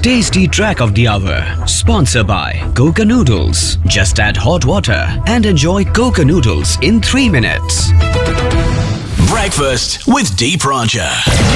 tasty track of the hour. Sponsored by Coca Noodles. Just add hot water and enjoy Coca Noodles in 3 minutes. Breakfast with Deep Raja.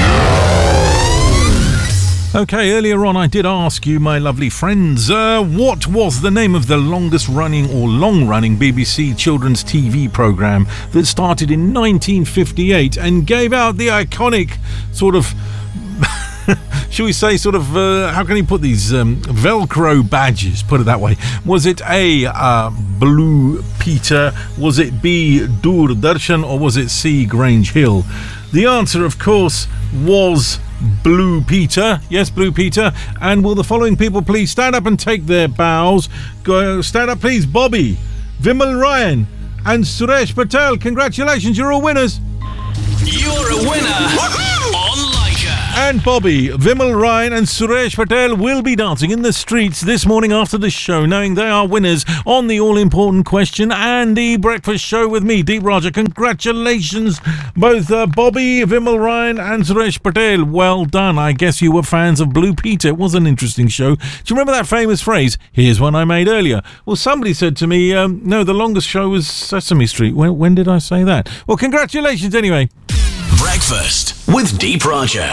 Okay, earlier on I did ask you, my lovely friends, what was the name of the longest running or long-running BBC children's TV programme that started in 1958 and gave out the iconic sort of, shall we say, sort of, how can you put these, Velcro badges, put it that way. Was it A, Blue Peter, was it B, Doordarshan, or was it C, Grange Hill? The answer, of course, was Blue Peter. Yes, Blue Peter. And will the following people please stand up and take their bows? Go, stand up, please. Bobby, Vimal Ryan, and Suresh Patel. Congratulations, you're all winners. You're a winner on Leica. And Bobby, Vimal Ryan, and Suresh Patel will be dancing in the streets this morning after the show, knowing they are winners on the all-important question and the breakfast show with me, Deep Raja. Congratulations, both Bobby, Vimal Ryan, and Suresh Patel. Well done. I guess you were fans of Blue Peter. It was an interesting show. Do you remember that famous phrase? Here's one I made earlier. Well, somebody said to me, no, the longest show was Sesame Street. When did I say that? Well, congratulations anyway. Breakfast with Deep Raja.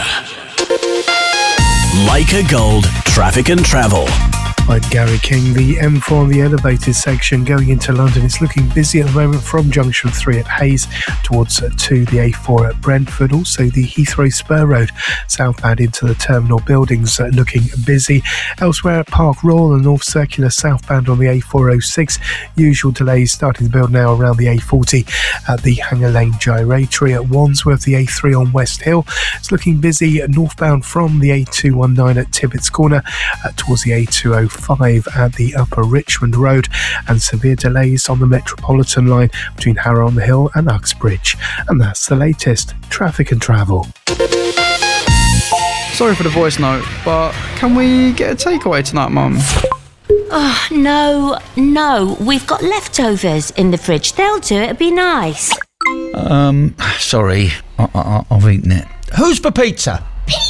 Leica Gold Traffic and Travel. I'm Gary King. The M4 on the elevated section going into London. It's looking busy at the moment from junction 3 at Hayes towards 2, the A4 at Brentford. Also the Heathrow Spur Road southbound into the terminal buildings looking busy. Elsewhere at Park Royal and North Circular southbound on the A406. Usual delays starting to build now around the A40 at the Hanger Lane Gyratory. At Wandsworth, the A3 on West Hill. It's looking busy northbound from the A219 at Tibbets Corner towards the A205 at the Upper Richmond Road, and severe delays on the Metropolitan line between Harrow on the Hill and Uxbridge. And that's the latest traffic and travel. Sorry for the voice note, but can we get a takeaway tonight, Mum? Oh, no, we've got leftovers in the fridge. They'll do it, it'd be nice. Sorry, I've eaten it. Who's for pizza?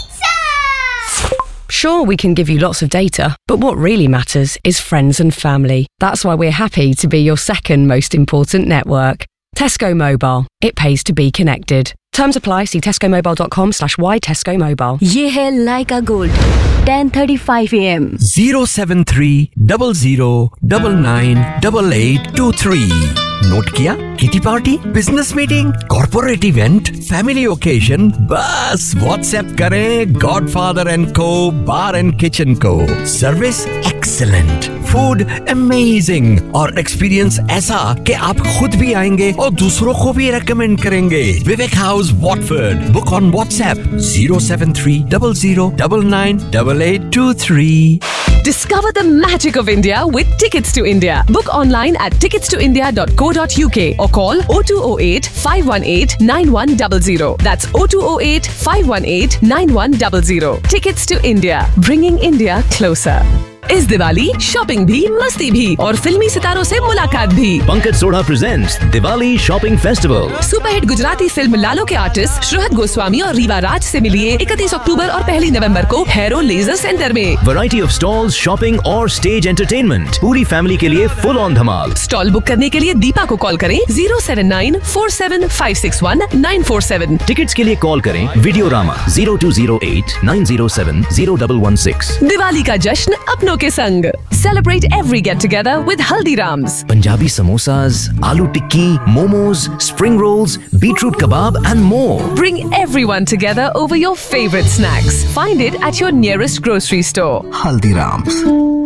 Sure, we can give you lots of data, but what really matters is friends and family. That's why we're happy to be your second most important network. Tesco Mobile. It pays to be connected. Terms apply. See tescomobile.com/why Tesco ये है Leica Gold. 10:35 AM. 073 00 99 8823. Note किया? Kitty party, business meeting, corporate event, family occasion, बस WhatsApp करें godfather and को बार and kitchen को। Service excellent, food amazing और experience ऐसा कि आप खुद भी आएंगे और दूसरों को भी रेकमेंड करेंगे। विवेक house Watford. Book on WhatsApp 073 00 99 8823. Discover the magic of India with Tickets to India. Book online at ticketstoindia.co.uk or call 0208 518 9100. That's 0208 518 9100. Tickets to India, bringing India closer. इस दिवाली शॉपिंग भी, मस्ती भी और फिल्मी सितारों से मुलाकात भी। Pankaj Sodha presents Diwali shopping festival. Superhit Gujarati film लालो के आर्टिस्ट श्रहद गोस्वामी और रीवा राज से मिलिए 31 अक्टूबर और 1 नवंबर को हैरो लेजर सेंटर में। वैरायटी ऑफ स्टॉल्स, शॉपिंग और स्टेज एंटरटेनमेंट, पूरी फैमिली के लिए full on Dhamaal. Stall book करने के लिए दीपा को कॉल करें 07947561947। टिकट्स के लिए कॉल करें वीडियोरामा 0208 907 0116। दिवाली का जश्न अपनों के संग। Celebrate every get together with Haldiram's. Punjabi samosas, आलू टिक्की, momos, spring rolls, beetroot kebab and more. Bring everyone together over your favorite snacks. Find it at your nearest grocery store. Haldiram's.